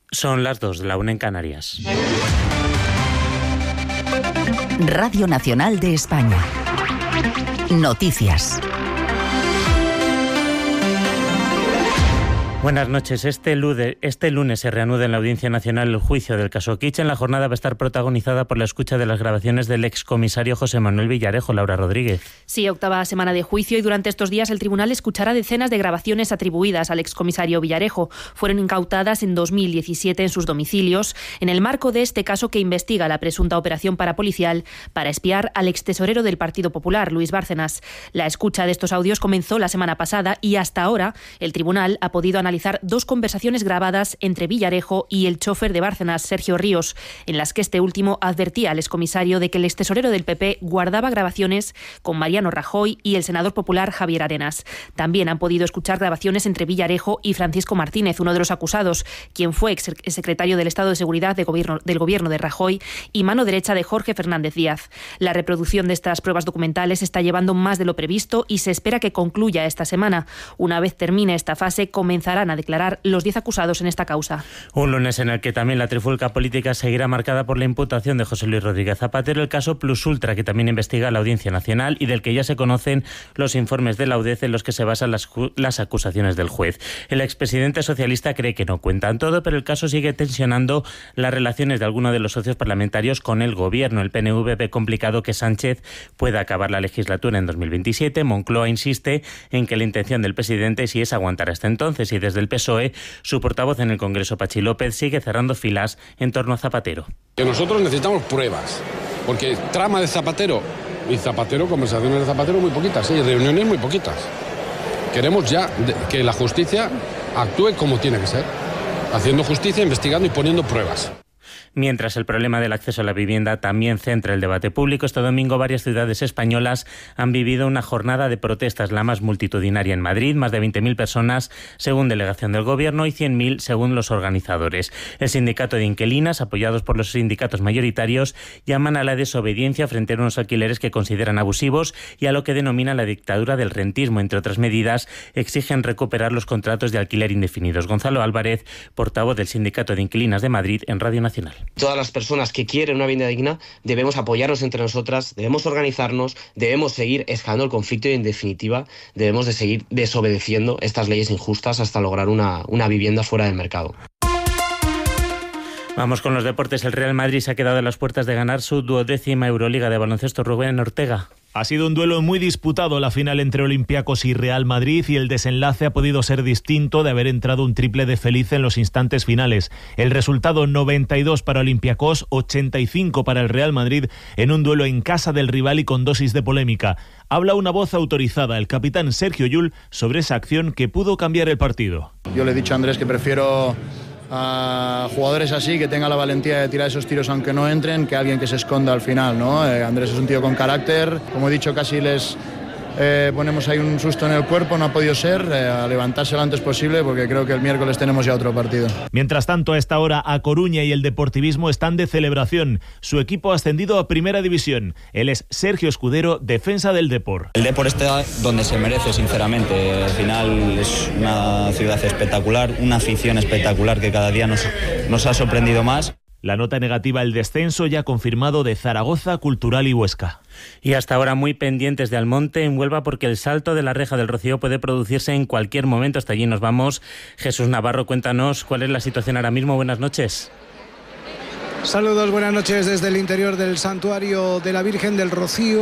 Son las 2, la 1 en Canarias. Radio Nacional de España. Noticias. Buenas noches. Este lunes se reanuda en la Audiencia Nacional el juicio del caso Kitchen. La jornada va a estar protagonizada por la escucha de las grabaciones del excomisario José Manuel Villarejo. Laura Rodríguez. Sí, octava semana de juicio y durante estos días el tribunal escuchará decenas de grabaciones atribuidas al excomisario Villarejo. Fueron incautadas en 2017 en sus domicilios en el marco de este caso que investiga la presunta operación parapolicial para espiar al extesorero del Partido Popular, Luis Bárcenas. La escucha de estos audios comenzó la semana pasada y hasta ahora el tribunal ha podido analizar dos conversaciones grabadas entre Villarejo y el chofer de Bárcenas, Sergio Ríos, en las que este último advertía al excomisario de que el extesorero del PP guardaba grabaciones con Mariano Rajoy y el senador popular Javier Arenas. También han podido escuchar grabaciones entre Villarejo y Francisco Martínez, uno de los acusados, quien fue secretario del Estado de Seguridad del gobierno de Rajoy y mano derecha de Jorge Fernández Díaz. La reproducción de estas pruebas documentales está llevando más de lo previsto y se espera que concluya esta semana. Una vez termine esta fase, comenzarán a declarar los 10 acusados en esta causa. Un lunes en el que también la trifulca política seguirá marcada por la imputación de José Luis Rodríguez Zapatero, el caso Plus Ultra, que también investiga la Audiencia Nacional y del que ya se conocen los informes de la UDEC en los que se basan las acusaciones del juez. El expresidente socialista cree que no cuentan todo, pero el caso sigue tensionando las relaciones de algunos de los socios parlamentarios con el gobierno. El PNV ve complicado que Sánchez pueda acabar la legislatura en 2027. Moncloa insiste en que la intención del presidente sí es aguantar hasta entonces, y desde el PSOE, su portavoz en el Congreso, Pachi López, sigue cerrando filas en torno a Zapatero. Que nosotros necesitamos pruebas, porque trama de Zapatero y Zapatero, conversaciones de Zapatero muy poquitas, y reuniones muy poquitas. Queremos ya que la justicia actúe como tiene que ser, haciendo justicia, investigando y poniendo pruebas. Mientras el problema del acceso a la vivienda también centra el debate público, este domingo varias ciudades españolas han vivido una jornada de protestas, la más multitudinaria en Madrid, más de 20.000 personas según delegación del Gobierno y 100.000 según los organizadores. El sindicato de inquilinas, apoyados por los sindicatos mayoritarios, llaman a la desobediencia frente a unos alquileres que consideran abusivos y a lo que denominan la dictadura del rentismo. Entre otras medidas, exigen recuperar los contratos de alquiler indefinidos. Gonzalo Álvarez, portavoz del Sindicato de Inquilinas de Madrid, en Radio Nacional. Todas las personas que quieren una vivienda digna debemos apoyarnos entre nosotras, debemos organizarnos, debemos seguir escalando el conflicto y, en definitiva, debemos de seguir desobedeciendo estas leyes injustas hasta lograr una vivienda fuera del mercado. Vamos con los deportes. El Real Madrid se ha quedado a las puertas de ganar su 12ª Euroliga de baloncesto. Rubén Ortega. Ha sido un duelo muy disputado la final entre Olympiacos y Real Madrid, y el desenlace ha podido ser distinto de haber entrado un triple de Feliz en los instantes finales. El resultado: 92 para Olympiacos, 85 para el Real Madrid, en un duelo en casa del rival y con dosis de polémica. Habla una voz autorizada, el capitán Sergio Llull, sobre esa acción que pudo cambiar el partido. Yo le he dicho a Andrés que prefiero a jugadores así, que tengan la valentía de tirar esos tiros aunque no entren, que alguien que se esconda al final, ¿no? Andrés es un tío con carácter, como he dicho, casi les ponemos ahí un susto en el cuerpo, no ha podido ser, a levantarse lo antes posible, porque creo que el miércoles tenemos ya otro partido. Mientras tanto, a esta hora, A Coruña y el Deportivismo están de celebración. Su equipo ha ascendido a Primera División. Él es Sergio Escudero, defensa del Depor. El Depor está donde se merece, sinceramente. Al final es una ciudad espectacular, una afición espectacular que cada día nos ha sorprendido más. La nota negativa, el descenso ya confirmado de Zaragoza, Cultural y Huesca. Y hasta ahora muy pendientes de Almonte en Huelva, porque el salto de la reja del Rocío puede producirse en cualquier momento. Hasta allí nos vamos. Jesús Navarro, cuéntanos cuál es la situación ahora mismo. Buenas noches. Saludos, buenas noches desde el interior del santuario de la Virgen del Rocío.